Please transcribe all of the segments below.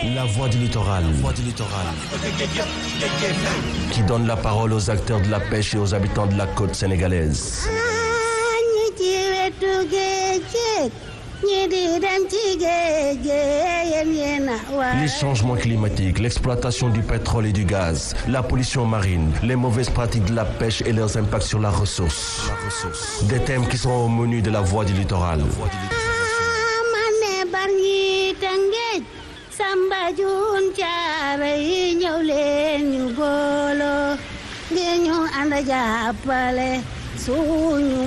La voix du littoral. Qui donne la parole aux acteurs de la pêche et aux habitants de la côte sénégalaise. Les changements climatiques, l'exploitation du pétrole et du gaz, la pollution marine, les mauvaises pratiques de la pêche et leurs impacts sur la ressource. Des thèmes qui seront au menu de la voix du littoral. Samba jun caare yi ñëw leen ñu booloo ngeen ñu ànd jàppale suñu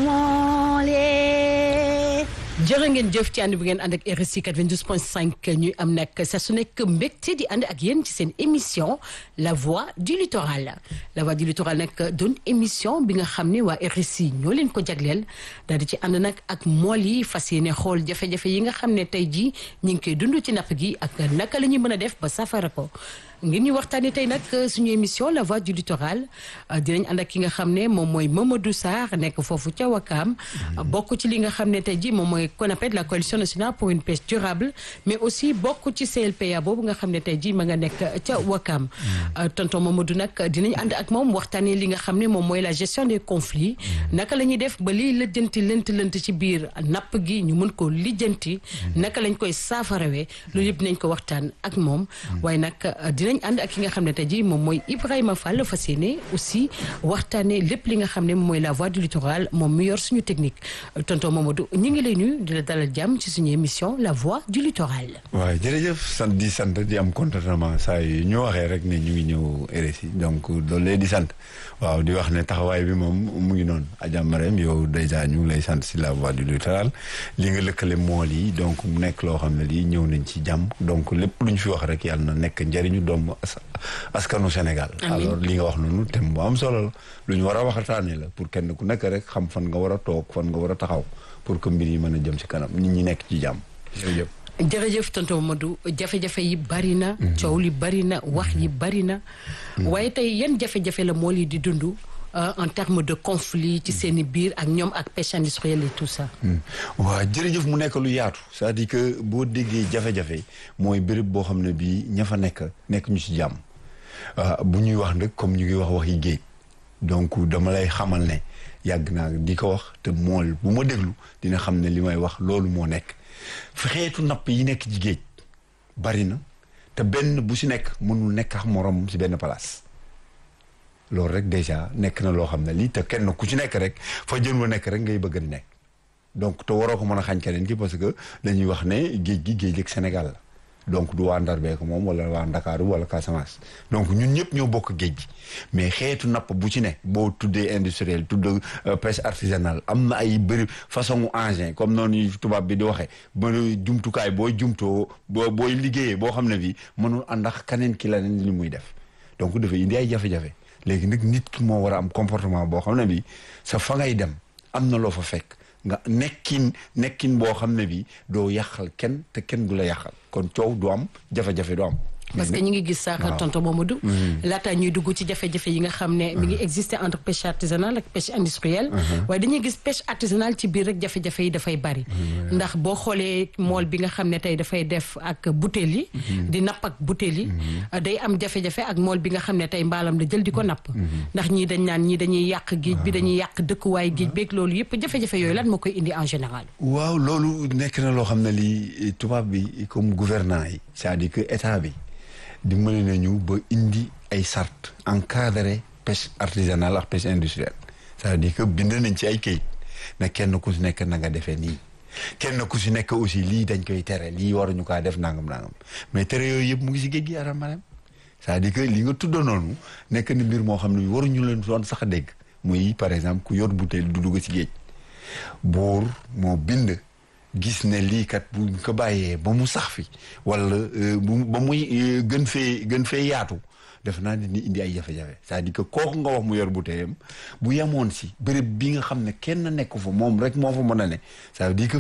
moolee. jërë ngeen jëf ci ànd bu ngeen ànd ak RSI 92.5 ñuy am nag saa su nekk mbégte di ànd ak yéen ci seen émission La Voix du Littoral. La Voix du Littoral nag doon émission bi nga xam ne waa RSI ñoo leen ko jagleel daal di ci ànd nag ak mool yi fas yéene xool jafe-jafe yi nga xam ne tey jii ñu ngi koy dund ci napp gi ak naka la ñuy mën a def ba safara ko. ngir ñu waxtaanee tey nag suñu émission La Voix du Littoral dinañ ànd ak ki nga xam ne moom mooy Mamadou Sarr nekk foofu ca Wakam bokk ci li nga xam ne tey jii moom mooy qu'on appelle la coalition nationale pour une pêche durable mais aussi bokk ci CLPA boobu nga xam ne tey jii ma nga nekk ca Wakam tonton Mamadou nag dinañ ànd ak moom waxtaanee li nga xam ne moom mooy la gestion des conflits naka la ñuy def ba liy lijjanti lënt ci biir napp gi ñu mën ko lijjanti naka lañ koy saafarawee loolu yëpp nañ ko waxtaan ak moom waaye nag dinañ ànd ak ki nga xam ne tey jii moom mooy Ibrahima Fall fas yéene aussi waxtaanee lépp li nga xam ne moom mooy la voix du littoral moom mi yor suñu technique tonton Mamadou ñu ngi lay nuyu di la dalal jàmm ci suñu émission la voix du littoral. waaw jërëjëf sant di am contentement saa yu ñu waxee rek ne ñu ngi ñëw RSI donc loolu lay di sant waaw di wax ne taxawaay bi moom mu ngi noonu Adja Marème yow dèjà ñu ngi lay sant si la voix du littoral li nga lëkkale mool yi donc mu nekk loo xam ne lii ñëw nañ ci jàmm donc lépp lu ñu fi wax rek yàlla na nekk njëriñu doomu askanu Sénégal. alors li nga wax noonu thème bu am solo la lu ñu war a waxtaanee la pour kenn ku nekk rek xam fan nga war a toog fan nga war a taxaw pour que mbir yi mën a jëm ci kanam nit ñi nekk ci jàmm jërëjëf. jërëjëf tonton Mamadou jafe-jafe yi bari na. coow li bari na wax yi bari na. waaye tey yan jafe-jafe la mool yi di dund en termes de conflit ci seen i biir ak ñoom ak pêche industrielle et tout ça. waaw jërëjëf mu nekk lu yaatu c'est-à-dire que boo déggee jafe-jafe mooy béréb boo xam ne bii ña fa nekk ñu ci jàmm bu ñuy wax nag comme ñu ngi waxi géej donc dama lay xamal ne yàgg naa di ko wax te mool bu ma déglu dina xam ne li may wax loolu moo nekk xeetu napp yi nekk ci géej bari na te benn bu si nekk mënul nekk ak morom si benn place. loolu rek déjà nekk na loo xam ne lii te kenn ku ci nekk rek fa jën wa nekk rek ngay bëgg di nekk donc te waroo ko mën a xañ keneen ki parce que dañuy wax ne géej gi géej gi Sénégal la donc du waa Ndar beek moom wala waa Ndakaaru wala Casamance donc ñun ñëpp ñoo bokk géej gi mais xeetu napp bu ci ne boo tuddee industriel tudd pêche artisanale am na ay bëri façon engin comme noonu tubaab bi di waxee ba jumtukaay booy jumtoo booy liggéeyee boo xam ne bi mënul ànd ak keneen ki la li muy def donc dafay indi ay jafe-jafe léegi nag nit ki moo war a am comportement boo xam ne bi sa fa ngay dem am na loo fa fekk nga nekkin boo xam ne bi doo yàqal kenn te kenn du la yàqal kon coow du am jafe-jafe du am. parce que ñu ngi gis sax tonton Mamadou laata ñuy dugg ci jafe-jafe yi nga xam ne mi ngi exister entre pêche artisanale ak pêche industrielle waaye dañuy gis pêche artisanale ci biir rek jafe-jafe yi dafay bari ndax boo xoolee mool bi nga xam ne tey dafay def ak butéel yi di napp ak butéel yi day am jafe-jafe ak mool bi nga xam ne tey mbaalam la jël di ko napp ndax ñii dañ naan ñii dañuy yàq géej bi dañuy yàq dëkkuwaay géej beeg loolu yëpp jafe-jafe yooyu lan moo koy indi en général. waaw loolu nekk na loo xam ne lii tubaab bi comme gouvernant yi c'est-à-dire que état bi dimbali nañu ba indi ay sart encadré pêche artisanale ak pêche industrielle c'est-à-dire que bind nañ ci ay kayit ne kenn ku si nekk na nga defee nii kenn ku si nekk aussi lii dañ koy tere lii waruñu kaa def nangam mais tere yooyu yëpp mu ngi si géej gi aram maanaam c'est-à-dire que li nga tuddoon noonu nekk na mbir moo xam ne waruñu leen doon sax a dégg muy par exemple ku yor bouteille du dugg si géej buur moo bind gis ne lii kat bu ko bàyyee ba mu sax fi wala ba muy gën fee yaatu def naa ni indi ay jafe-jafe c'est-à-dire que kooku nga wax mu yor bouteillam bu yemoon si béréb bi nga xam ne kenn nekk fa moom rek moo fa mën a ne ça veut dire que